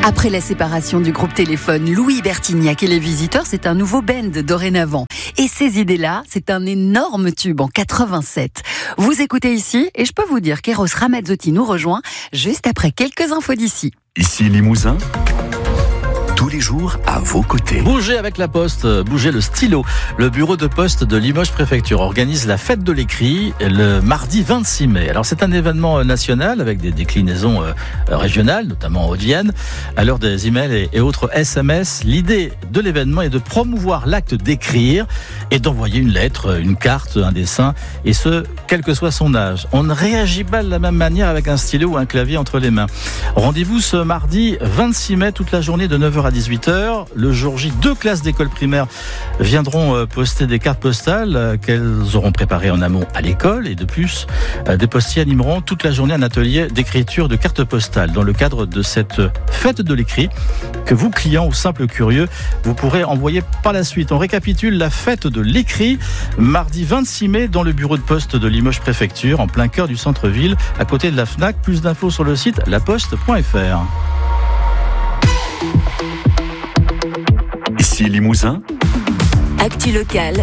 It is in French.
Après la séparation du groupe Téléphone, Louis Bertignac et les Visiteurs, c'est un nouveau band dorénavant. Et ces idées-là, c'est un énorme tube en 87. Vous écoutez ici, et je peux vous dire qu'Eros Ramazzotti nous rejoint juste après quelques infos d'ici. Ici Limousin, tous les jours à vos côtés. Bougez avec la poste, bougez le stylo. Le bureau de poste de Limoges Préfecture organise la fête de l'écrit le mardi 26 mai. Alors c'est un événement national avec des déclinaisons régionales, notamment en Haute-Vienne. À l'heure des emails et autres SMS, l'idée de l'événement est de promouvoir l'acte d'écrire et d'envoyer une lettre, une carte, un dessin, et ce, quel que soit son âge. On ne réagit pas de la même manière avec un stylo ou un clavier entre les mains. Rendez-vous ce mardi 26 mai, toute la journée de 9h à 18h. Le jour J, 2 classes d'école primaire viendront poster des cartes postales qu'elles auront préparées en amont à l'école. Et de plus, des postiers animeront toute la journée un atelier d'écriture de cartes postales. Dans le cadre de cette fête de l'écrit, que vous, clients ou simples curieux, vous pourrez envoyer par la suite. On récapitule la fête de l'écrit, mardi 26 mai, dans le bureau de poste de Limoges Préfecture, en plein cœur du centre-ville, à côté de la FNAC. Plus d'infos sur le site laposte.fr. Ici Limousin, Actu locale